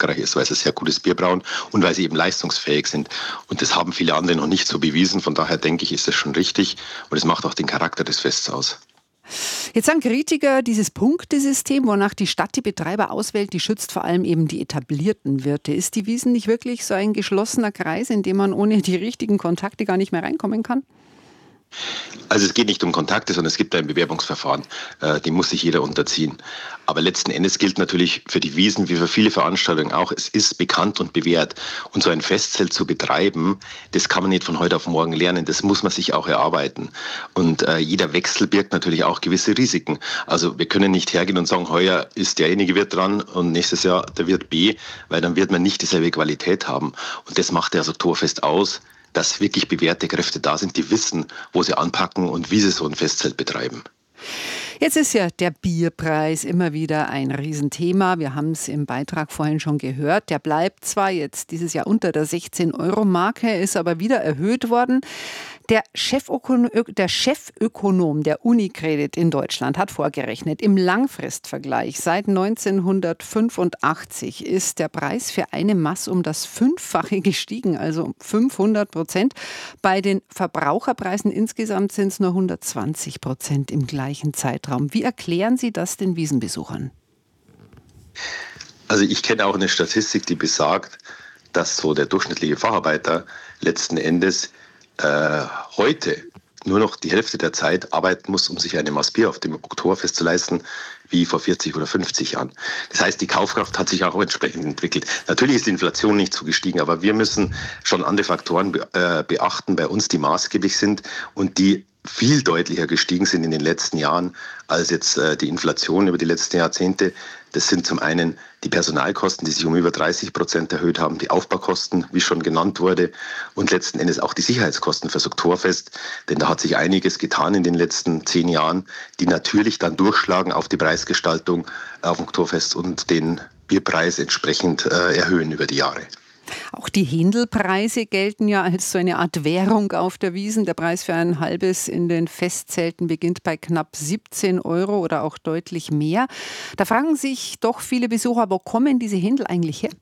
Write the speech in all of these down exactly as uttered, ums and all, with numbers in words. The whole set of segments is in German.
erfolgreich ist, weil sie sehr gutes Bier brauen und weil sie eben leistungsfähig sind. Und das haben viele andere noch nicht so bewiesen. Von daher denke ich, ist das schon richtig und es macht auch den Charakter des Fests aus. Jetzt sagen Kritiker, dieses Punktesystem, wonach die Stadt die Betreiber auswählt, die schützt vor allem eben die etablierten Wirte. Ist die Wiesn nicht wirklich so ein geschlossener Kreis, in dem man ohne die richtigen Kontakte gar nicht mehr reinkommen kann? Also es geht nicht um Kontakte, sondern es gibt ein Bewerbungsverfahren, äh, dem muss sich jeder unterziehen. Aber letzten Endes gilt natürlich für die Wiesn wie für viele Veranstaltungen auch, es ist bekannt und bewährt. Und so ein Festzelt zu betreiben, das kann man nicht von heute auf morgen lernen, das muss man sich auch erarbeiten. Und äh, jeder Wechsel birgt natürlich auch gewisse Risiken. Also wir können nicht hergehen und sagen, heuer ist derjenige Wirt dran und nächstes Jahr der Wirt B, weil dann wird man nicht dieselbe Qualität haben. Und das macht das Oktoberfest aus, dass wirklich bewährte Kräfte da sind, die wissen, wo sie anpacken und wie sie so ein Festzelt betreiben. Jetzt ist ja der Bierpreis immer wieder ein Riesenthema. Wir haben es im Beitrag vorhin schon gehört. Der bleibt zwar jetzt dieses Jahr unter der sechzehn-Euro-Marke, ist aber wieder erhöht worden. Der Chefökonom, der Chefökonom der Unicredit in Deutschland hat vorgerechnet, im Langfristvergleich seit neunzehnhundertfünfundachtzig ist der Preis für eine Maß um das Fünffache gestiegen, also um fünfhundert Prozent. Bei den Verbraucherpreisen insgesamt sind es nur hundertzwanzig Prozent im gleichen Zeitraum. Wie erklären Sie das den Wiesnbesuchern? Also ich kenne auch eine Statistik, die besagt, dass so der durchschnittliche Facharbeiter letzten Endes äh, heute nur noch die Hälfte der Zeit arbeiten muss, um sich eine Maß Bier auf dem Oktoberfest zu leisten, wie vor vierzig oder fünfzig Jahren. Das heißt, die Kaufkraft hat sich auch entsprechend entwickelt. Natürlich ist die Inflation nicht so gestiegen, aber wir müssen schon andere Faktoren be- äh, beachten bei uns, die maßgeblich sind und die viel deutlicher gestiegen sind in den letzten Jahren als jetzt äh, die Inflation über die letzten Jahrzehnte. Das sind zum einen die Personalkosten, die sich um über dreißig Prozent erhöht haben, die Aufbaukosten, wie schon genannt wurde, und letzten Endes auch die Sicherheitskosten fürs Oktoberfest. Denn da hat sich einiges getan in den letzten zehn Jahren, die natürlich dann durchschlagen auf die Preisgestaltung auf dem Oktoberfest und den Bierpreis entsprechend äh, erhöhen über die Jahre. Auch die Händelpreise gelten ja als so eine Art Währung auf der Wiesn. Der Preis für ein halbes in den Festzelten beginnt bei knapp siebzehn Euro oder auch deutlich mehr. Da fragen sich doch viele Besucher, wo kommen diese Händel eigentlich her?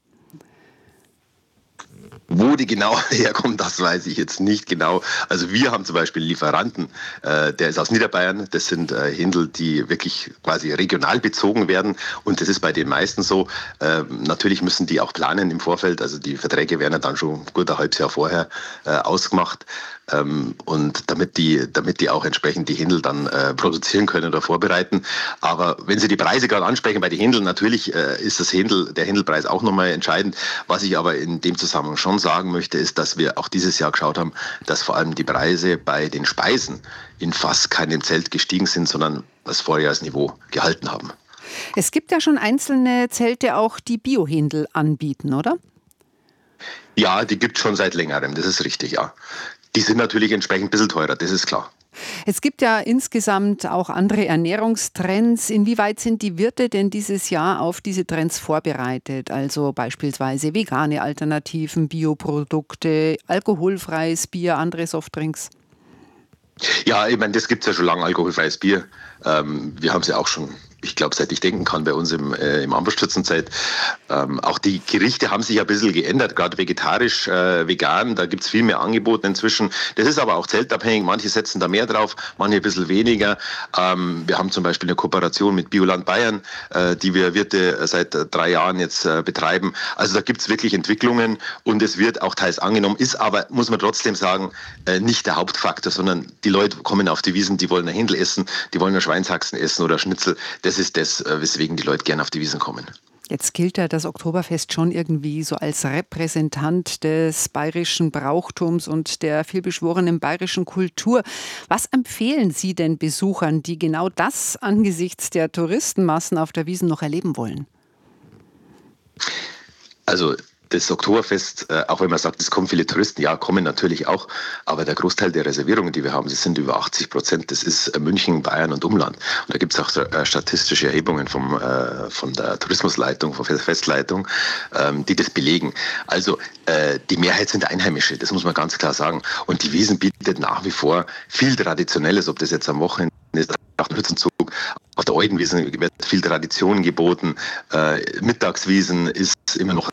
Wo die genau herkommen, das weiß ich jetzt nicht genau. Also wir haben zum Beispiel Lieferanten, äh, der ist aus Niederbayern. Das sind äh, Händel, die wirklich quasi regional bezogen werden. Und das ist bei den meisten so. Äh, natürlich müssen die auch planen im Vorfeld. Also die Verträge werden ja dann schon gut ein halbes Jahr vorher äh, ausgemacht. Ähm, und damit die, damit die auch entsprechend die Händel dann äh, produzieren können oder vorbereiten. Aber wenn Sie die Preise gerade ansprechen bei den Händeln, natürlich äh, ist das Händel, der Händelpreis auch nochmal entscheidend. Was ich aber in dem Zusammenhang schon sagen möchte, ist, dass wir auch dieses Jahr geschaut haben, dass vor allem die Preise bei den Speisen in fast keinem Zelt gestiegen sind, sondern das Vorjahresniveau gehalten haben. Es gibt ja schon einzelne Zelte auch, die Biohändel anbieten, oder? Ja, die gibt es schon seit längerem, das ist richtig, ja. Die sind natürlich entsprechend ein bisschen teurer, das ist klar. Es gibt ja insgesamt auch andere Ernährungstrends. Inwieweit sind die Wirte denn dieses Jahr auf diese Trends vorbereitet? Also beispielsweise vegane Alternativen, Bioprodukte, alkoholfreies Bier, andere Softdrinks? Ja, ich meine, das gibt es ja schon lange, alkoholfreies Bier. Ähm, wir haben es ja auch schon, ich glaube, seit ich denken kann, bei uns im, äh, im Armbrustschützenzelt. Ähm, auch die Gerichte haben sich ein bisschen geändert, gerade vegetarisch, äh, vegan, da gibt es viel mehr Angebote inzwischen. Das ist aber auch zeltabhängig, manche setzen da mehr drauf, manche ein bisschen weniger. Ähm, wir haben zum Beispiel eine Kooperation mit Bioland Bayern, äh, die wir Wirte seit äh, drei Jahren jetzt äh, betreiben. Also da gibt es wirklich Entwicklungen und es wird auch teils angenommen, ist aber, muss man trotzdem sagen, äh, nicht der Hauptfaktor, sondern die Leute kommen auf die Wiesn, die wollen ein Händel essen, die wollen eine Schweinshaxen essen oder Schnitzel. Das ist das, weswegen die Leute gerne auf die Wiesn kommen. Jetzt gilt ja das Oktoberfest schon irgendwie so als Repräsentant des bayerischen Brauchtums und der vielbeschworenen bayerischen Kultur. Was empfehlen Sie denn Besuchern, die genau das angesichts der Touristenmassen auf der Wiesn noch erleben wollen? Also das Oktoberfest, äh, auch wenn man sagt, es kommen viele Touristen, ja, kommen natürlich auch, aber der Großteil der Reservierungen, die wir haben, das sind über achtzig Prozent, das ist äh, München, Bayern und Umland. Und da gibt es auch äh, statistische Erhebungen vom, äh, von der Tourismusleitung, von der Festleitung, ähm, die das belegen. Also äh, die Mehrheit sind Einheimische, das muss man ganz klar sagen. Und die Wiesn bietet nach wie vor viel Traditionelles, ob das jetzt am Wochenende ist, auf dem Hützenzug, auf der Eudenwiesn wird viel Tradition geboten. Äh, Mittagswiesn ist immer noch